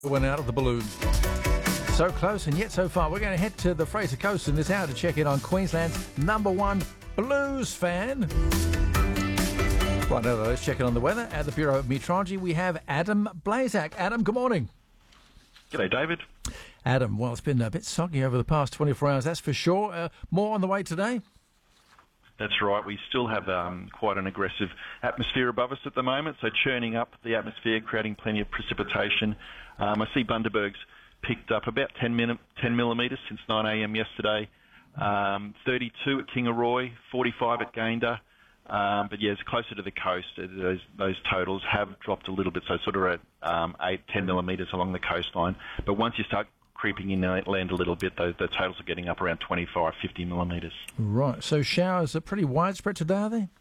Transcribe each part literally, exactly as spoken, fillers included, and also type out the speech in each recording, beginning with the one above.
Went out of the balloon. So close and yet so far. We're going to head to the Fraser Coast in this hour to check in on Queensland's number one blues fan. Right now, let's check in on the weather. At the Bureau of Meteorology, we have Adam Blazak. Adam, good morning. G'day, David. Adam, well, it's been a bit soggy over the past twenty-four hours, that's for sure. Uh, more on the way today? That's right. We still have um, quite an aggressive atmosphere above us at the moment, so churning up the atmosphere, creating plenty of precipitation. Um, I see Bundaberg's picked up about ten, min- ten millimetres since nine a.m. yesterday, um, thirty-two at Kingaroy, forty-five at Gayndah. Um, but yeah, it's closer to the coast. Those, those totals have dropped a little bit, so sort of at um, eight, ten millimetres along the coastline. But once you start creeping inland a little bit, the, the totals are getting up around twenty-five, fifty millimetres. Right, so showers are pretty widespread today, are they?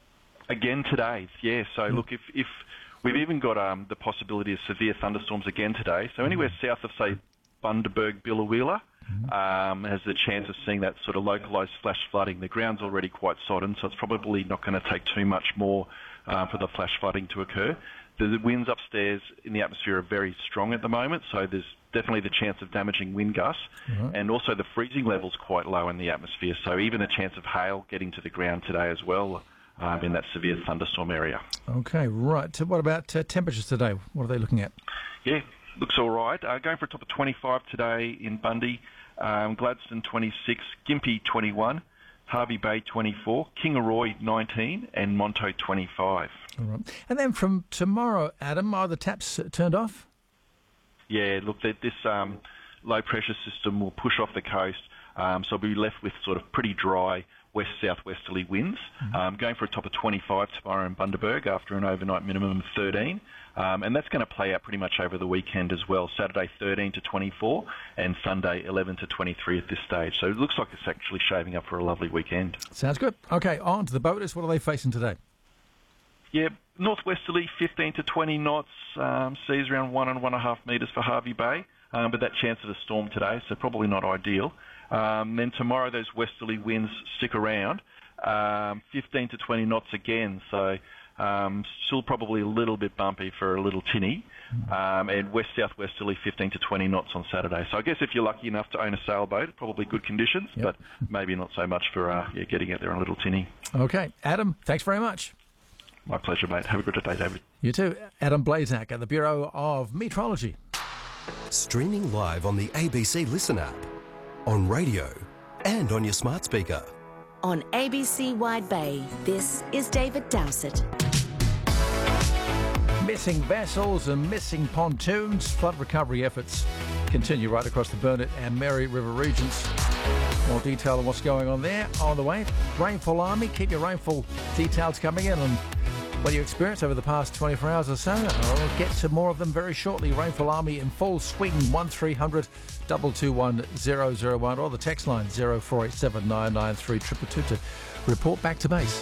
Again today, yeah. So Mm. look, if, if we've even got um, the possibility of severe thunderstorms again today, so anywhere mm. south of, say, Bundaberg, Biloela, mm. um, has the chance of seeing that sort of localised flash flooding. The ground's already quite sodden, so it's probably not going to take too much more uh, for the flash flooding to occur. The winds upstairs in the atmosphere are very strong at the moment, so there's definitely the chance of damaging wind gusts, mm-hmm. and also the freezing level's quite low in the atmosphere, so even a chance of hail getting to the ground today as well um, in that severe thunderstorm area. Okay, right. What about uh, temperatures today? What are they looking at? Yeah, looks all right. Uh, going for a top of twenty-five today in Bundy, um, Gladstone twenty-six, Gympie twenty-one, Harvey Bay twenty-four, Kingaroy nineteen, and Monto twenty-five. All right. And then from tomorrow, Adam, are the taps turned off? Yeah, look, this um, low-pressure system will push off the coast, um, so we'll be left with sort of pretty dry west-southwesterly winds. Mm-hmm. Um, going for a top of twenty-five tomorrow in Bundaberg after an overnight minimum of thirteen. Um, and that's going to play out pretty much over the weekend as well. Saturday thirteen to twenty-four and Sunday eleven to twenty-three at this stage. So it looks like it's actually shaping up for a lovely weekend. Sounds good. Okay, on to the boaters. What are they facing today? Yeah, northwesterly fifteen to twenty knots, um, seas around one and one and a half metres for Harvey Bay, um, but that chance of a storm today, so probably not ideal. Um, then tomorrow those westerly winds stick around, um, fifteen to twenty knots again, so um, still probably a little bit bumpy for a little tinny, um, and west-southwesterly fifteen to twenty knots on Saturday. So I guess if you're lucky enough to own a sailboat, probably good conditions, yep. but maybe not so much for uh, yeah, getting out there on a little tinny. Okay, Adam, thanks very much. My pleasure, mate. Have a good day, David. You too. Adam Blazak at the Bureau of Meteorology. Streaming live on the A B C Listen app, on radio and on your smart speaker. On A B C Wide Bay, this is David Dowsett. Missing vessels and missing pontoons. Flood recovery efforts continue right across the Burnett and Mary River regions. More detail on what's going on there on the way. Rainfall Army, keep your rainfall details coming in on what you experienced over the past twenty-four hours or so. I'll get to more of them very shortly. Rainfall Army in full swing, one three hundred, two two one, zero zero one, or the text line zero four eight seven nine nine three two two two to report back to base.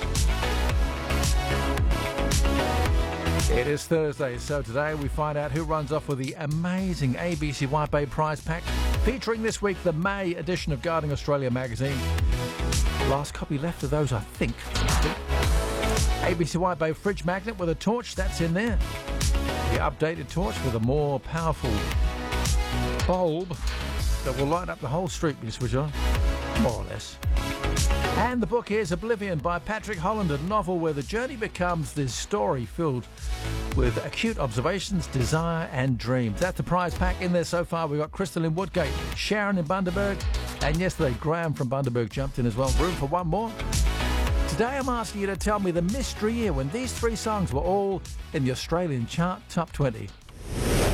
It is Thursday, so today we find out who runs off with the amazing A B C White Bay prize pack, featuring this week the May edition of Guarding Australia magazine. Last copy left of those, I think. A B C White Bay fridge magnet with a torch, that's in there. The updated torch with a more powerful bulb that will light up the whole street when you switch on, more or less. And the book is Oblivion by Patrick Holland, a novel where the journey becomes this story filled with acute observations, desire and dreams. That's the prize pack. In there so far we've got Crystal in Woodgate, Sharon in Bundaberg, and yesterday Graham from Bundaberg jumped in as well. Room for one more. Today I'm asking you to tell me the mystery year when these three songs were all in the Australian chart top twenty.